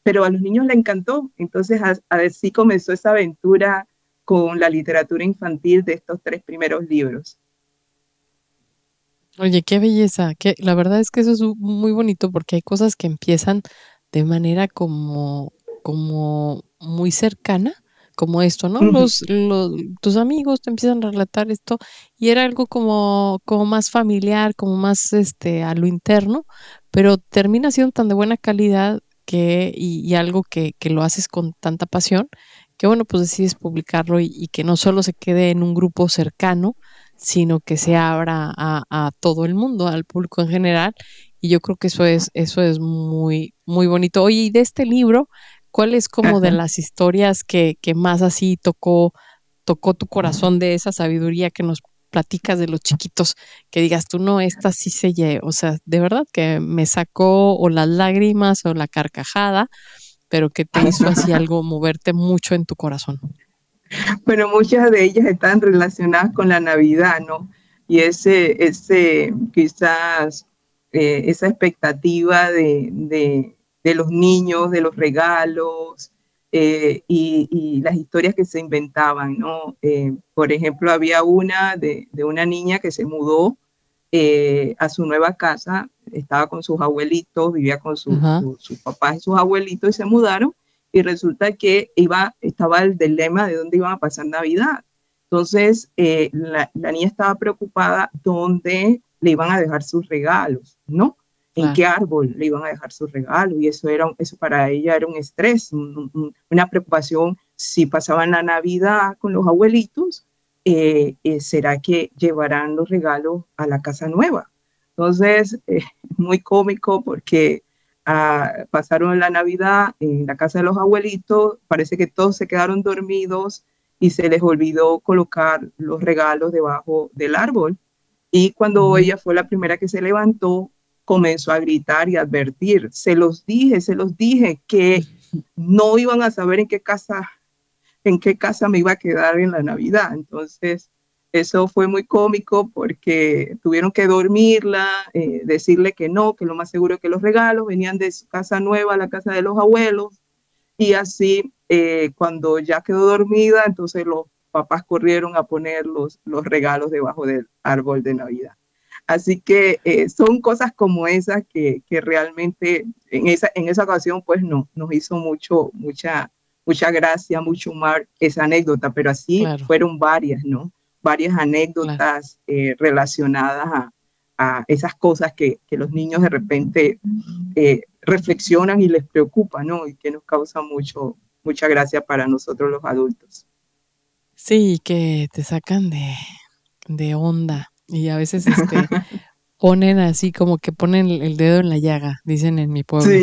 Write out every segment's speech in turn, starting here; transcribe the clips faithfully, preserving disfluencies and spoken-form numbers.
pero a los niños les encantó. Entonces a- así comenzó esa aventura con la literatura infantil de estos tres primeros libros. Oye, qué belleza, que la verdad es que eso es u- muy bonito porque hay cosas que empiezan de manera como, como muy cercana, como esto, ¿no? Ujú. Los, los, tus amigos te empiezan a relatar esto y era algo como, como más familiar, como más este a lo interno, pero termina siendo tan de buena calidad que, y, y algo que, que lo haces con tanta pasión, que bueno, pues decides publicarlo y, y que no solo se quede en un grupo cercano, sino que se abra a, a todo el mundo, al público en general. Y yo creo que eso es, eso es muy, muy bonito. Oye, y de este libro, ¿cuál es como de Ajá. las historias que, que más así tocó, tocó tu corazón de esa sabiduría que nos platicas de los chiquitos, que digas tú, no, esta sí se lle, o sea, de verdad que me sacó o las lágrimas o la carcajada, pero que te hizo así algo moverte mucho en tu corazón? Pero muchas de ellas están relacionadas con la Navidad, ¿no? Y ese, ese quizás, eh, esa expectativa de, de, de, los niños, de los regalos, eh, y, y, las historias que se inventaban, ¿no? Eh, por ejemplo, había una de, de, una niña que se mudó eh, a su nueva casa, estaba con sus abuelitos, vivía con sus Ajá. su, su papás y sus abuelitos y se mudaron y resulta que iba, estaba el dilema de dónde iban a pasar Navidad. Entonces, eh, la, la, niña estaba preocupada dónde le iban a dejar sus regalos, ¿no? En Claro. qué árbol le iban a dejar sus regalos y eso, era, eso para ella era un estrés, un, un, una preocupación si pasaban la Navidad con los abuelitos, eh, eh, ¿será que llevarán los regalos a la casa nueva? Entonces, eh, muy cómico porque uh, pasaron la Navidad en la casa de los abuelitos, parece que todos se quedaron dormidos y se les olvidó colocar los regalos debajo del árbol. Y cuando Ujú. ella fue la primera que se levantó, comenzó a gritar y a advertir, se los dije, se los dije que no iban a saber en qué casa en qué casa me iba a quedar en la Navidad. Entonces, eso fue muy cómico porque tuvieron que dormirla, eh, decirle que no, que lo más seguro es que los regalos venían de su casa nueva a la casa de los abuelos. Y así, eh, cuando ya quedó dormida, entonces los papás corrieron a poner los, los regalos debajo del árbol de Navidad. Así que eh, son cosas como esas que, que realmente en esa, en esa ocasión pues no, nos hizo mucho, mucha, mucha gracia, mucho humor esa anécdota, pero así Claro, fueron varias, ¿no? Varias claro. anécdotas eh, relacionadas a, a, esas cosas que, que, los niños de repente eh, reflexionan y les preocupa, ¿no? Y que nos causa mucho, mucha gracia para nosotros los adultos. Sí, que te sacan de, de onda y a veces este ponen así como que ponen el dedo en la llaga, dicen en mi pueblo. Sí.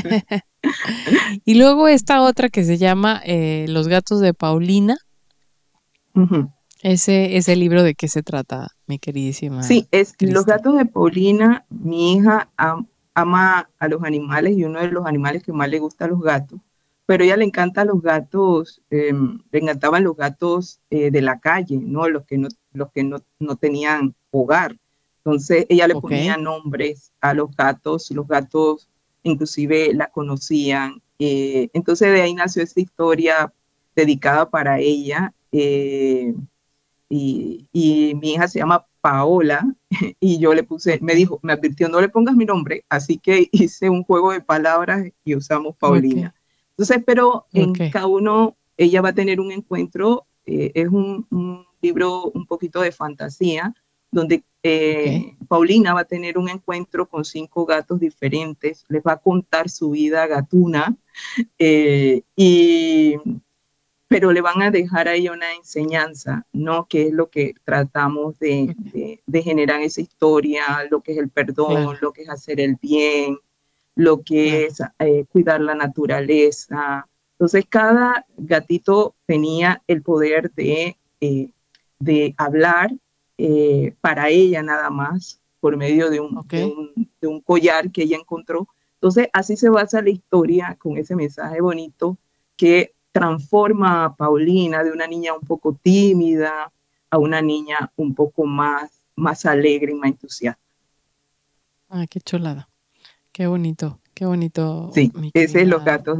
Y luego esta otra que se llama eh, Los gatos de Paulina, Uh-huh. ese ese libro de qué se trata, mi queridísima Sí, es Los Cristi. gatos de Paulina. Mi hija am, ama a los animales y uno de los animales que más le gusta a los gatos, pero a ella le encantan los gatos, eh, le encantaban los gatos eh, de la calle, ¿no? Los que no, los que no, no tenían hogar. Entonces ella le Ok. ponía nombres a los gatos, los gatos inclusive la conocían. Eh, entonces de ahí nació esta historia dedicada para ella. Eh, y, y mi hija se llama Paola y yo le puse, me Ok. dijo, me advirtió, no le pongas mi nombre, así que hice un juego de palabras y usamos Ok. Paulina. Entonces, pero en Ok. cada uno, ella va a tener un encuentro, eh, es un, un, libro un poquito de fantasía, donde Ok. eh, Paulina va a tener un encuentro con cinco gatos diferentes, les va a contar su vida gatuna, eh, y pero le van a dejar a ella una enseñanza, ¿no? Que es lo que tratamos de, Ok. de, de generar esa historia, lo que es el perdón, Claro, lo que es hacer el bien, lo que claro. es eh, cuidar la naturaleza. Entonces, cada gatito tenía el poder de, eh, de hablar eh, para ella nada más, por medio de un, Ok. de, un, de un collar que ella encontró. Entonces, así se basa la historia con ese mensaje bonito que transforma a Paulina de una niña un poco tímida a una niña un poco más, más alegre y más entusiasta. Ah, qué chulada. Qué bonito. Qué bonito, Sí, mi ese es Los querida gatos